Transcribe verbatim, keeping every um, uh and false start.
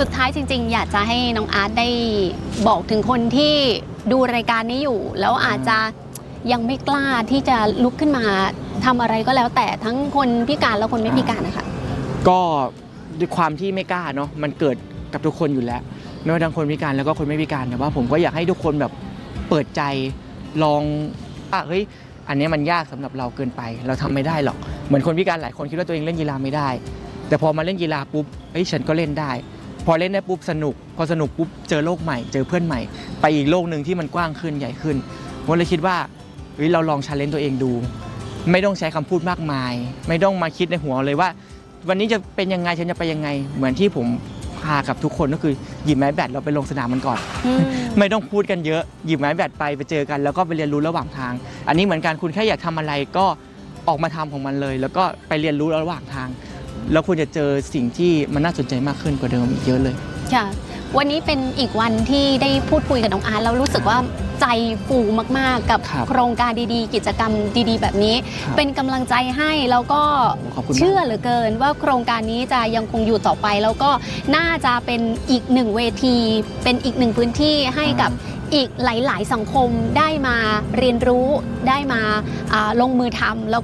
สุดท้ายจริงๆอยากจะให้น้องอาร์ตได้บอกถึงคนที่ดูรายการนี้อยู่แล้วอาจจะยังไม่กล้าที่จะลุกขึ้นมาทำอะไรก็แล้วแต่ทั้งคนพิการและคนไม่พิการนะคะก็ด้วยความที่ไม่กล้าเนาะมันเกิดกับทุกคนอยู่แล้วไม่ว่าทั้งคนพิการแล้วก็คนไม่พิการแต่ว่าผมก็อยากให้ทุกคนแบบเปิดใจลองอ่ะเฮ้ยอันนี้มันยากสำหรับเราเกินไปเราทำไม่ได้หรอกเหมือนคนพิการหลายคนคิดว่าตัวเองเล่นกีฬาไม่ได้แต่พอมาเล่นกีฬาปุ๊บเฮ้ยฉันก็เล่นได้พอเล่นได้ปุ๊บสนุกพอสนุกปุ๊บเจอโลกใหม่เจอเพื่อนใหม่ไปอีกโลกหนึ่งที่มันกว้างขึ้นใหญ่ขึ้นผมเลยคิดว่าเฮ้ยเราลองชาเลนจ์ตัวเองดูไม่ต้องใช้คำพูดมากมายไม่ต้องมาคิดในหัวเลยว่าวันนี้จะเป็นยังไงฉันจะไปยังไงเหมือนที่ผมพากับทุกคนก็คือหยิบไม้แบดเราไปลงสนามมันก่อน ไม่ต้องพูดกันเยอะหยิบไม้แบดไปไปเจอกันแล้วก็ไปเรียนรู้ระหว่างทางอันนี้เหมือนกันคุณแค่อยากทำอะไรก็ออกมาทำของมันเลยแล้วก็ไปเรียนรู้ระหว่างทางแล้วคุณจะเจอสิ่งที่มันน่าสนใจมากขึ้นกว่าเดิมอีกเยอะเลยค่ะวันนี้เป็นอีกวันที่ได้พูดคุยกับน้องอาร์ตแล้วรู้สึกว่าใจฟูมากๆกับโครงการดีๆกิจกรรมดีๆแบบนี้เป็นกำลังใจให้แล้วก็เชื่อเหลือเกินว่าโครงการนี้จะยังคงอยู่ต่อไปแล้วก็น่าจะเป็นอีกหนึ่งเวทีเป็นอีกหนึ่งพื้นที่ให้กับอีกหลายๆสังคมได้มาเรียนรู้ได้มาลงมือทำแล้ว